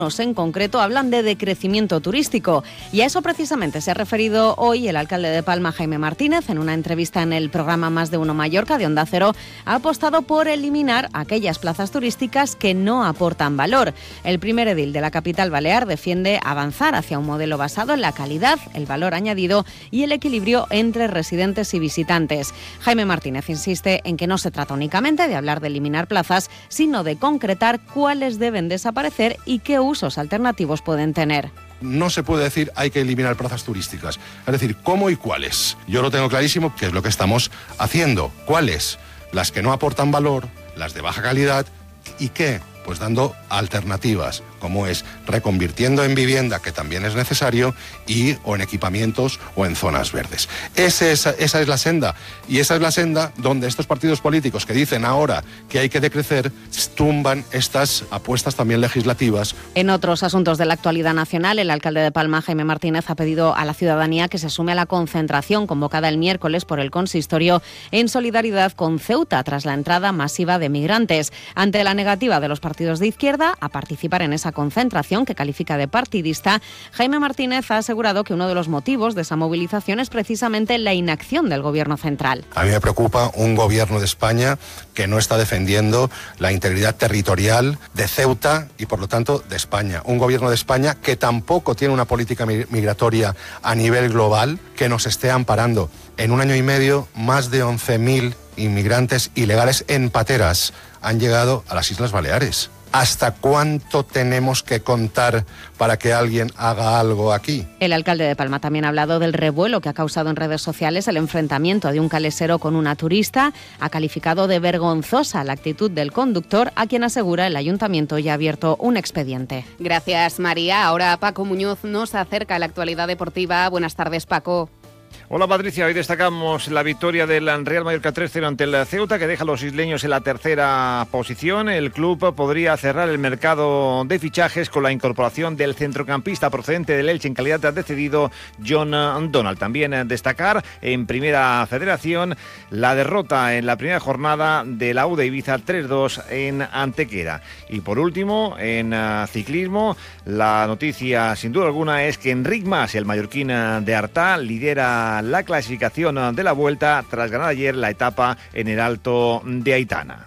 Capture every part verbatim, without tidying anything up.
En concreto hablan de decrecimiento turístico y a eso precisamente se ha referido hoy el alcalde de Palma, Jaime Martínez, en una entrevista en el programa Más de Uno Mallorca de Onda Cero. Ha apostado por eliminar aquellas plazas turísticas que no aportan valor. El primer edil de la capital balear defiende avanzar hacia un modelo basado en la calidad, el valor añadido y el equilibrio entre residentes y visitantes. Jaime Martínez insiste en que no se trata únicamente de hablar de eliminar plazas, sino de concretar cuáles deben desaparecer y qué usos alternativos pueden tener. No se puede decir hay que eliminar plazas turísticas. Es decir, ¿cómo y cuáles? Yo lo tengo clarísimo, que es lo que estamos haciendo. ¿Cuáles? Las que no aportan valor, las de baja calidad. ¿Y qué? Pues dando alternativas, como es reconvirtiendo en vivienda, que también es necesario, y o en equipamientos o en zonas verdes. Ese es, esa es la senda, y esa es la senda donde estos partidos políticos que dicen ahora que hay que decrecer, tumban estas apuestas también legislativas. En otros asuntos de la actualidad nacional, el alcalde de Palma, Jaime Martínez, ha pedido a la ciudadanía que se sume a la concentración convocada el miércoles por el consistorio en solidaridad con Ceuta tras la entrada masiva de migrantes. Ante la negativa de los partidos de izquierda a participar en esa concentración que califica de partidista, Jaime Martínez ha asegurado que uno de los motivos de esa movilización es precisamente la inacción del gobierno central. A mí me preocupa un gobierno de España que no está defendiendo la integridad territorial de Ceuta y por lo tanto de España. Un gobierno de España que tampoco tiene una política migratoria a nivel global que nos esté amparando. En un año y medio, más de once mil inmigrantes ilegales en pateras han llegado a las Islas Baleares. ¿Hasta cuánto tenemos que contar para que alguien haga algo aquí? El alcalde de Palma también ha hablado del revuelo que ha causado en redes sociales el enfrentamiento de un calesero con una turista. Ha calificado de vergonzosa la actitud del conductor, a quien asegura el ayuntamiento ya ha abierto un expediente. Gracias, María. Ahora Paco Muñoz nos acerca a la actualidad deportiva. Buenas tardes, Paco. Hola Patricia, hoy destacamos la victoria del Real Mallorca tres cero ante el Ceuta, que deja a los isleños en la tercera posición. El club podría cerrar el mercado de fichajes con la incorporación del centrocampista procedente del Elche en calidad de cedido, John Donald. También destacar en Primera Federación la derrota en la primera jornada de la U de Ibiza tres dos en Antequera. Y por último, en ciclismo, la noticia sin duda alguna es que Enric Mas, el mallorquín de Artà, lidera la clasificación de la Vuelta tras ganar ayer la etapa en el Alto de Aitana.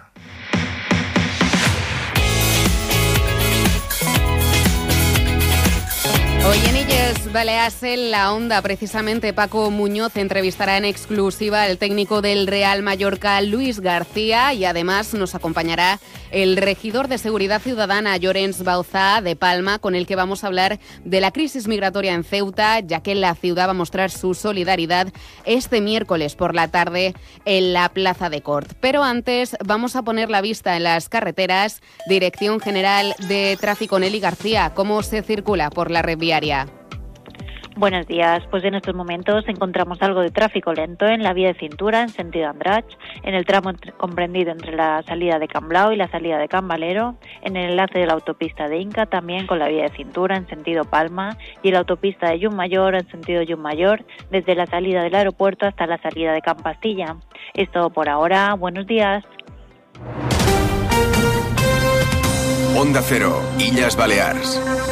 Hoy en Illes Balears en la Onda, precisamente Paco Muñoz entrevistará en exclusiva al técnico del Real Mallorca, Luis García, y además nos acompañará el regidor de Seguridad Ciudadana, Llorenç Bauzá, de Palma, con el que vamos a hablar de la crisis migratoria en Ceuta, ya que la ciudad va a mostrar su solidaridad este miércoles por la tarde en la Plaza de Cort. Pero antes vamos a poner la vista en las carreteras. Dirección General de Tráfico, Nelly García, ¿cómo se circula por la red viaria? Buenos días, pues en estos momentos encontramos algo de tráfico lento en la vía de cintura en sentido Andratx, en el tramo entre, comprendido entre la salida de Camblao y la salida de Can Valero, en el enlace de la autopista de Inca, también con la vía de cintura en sentido Palma, y la autopista de Llumayor en sentido Llumayor, desde la salida del aeropuerto hasta la salida de Can Pastilla. Es todo por ahora, buenos días. Onda Cero, Illes Balears.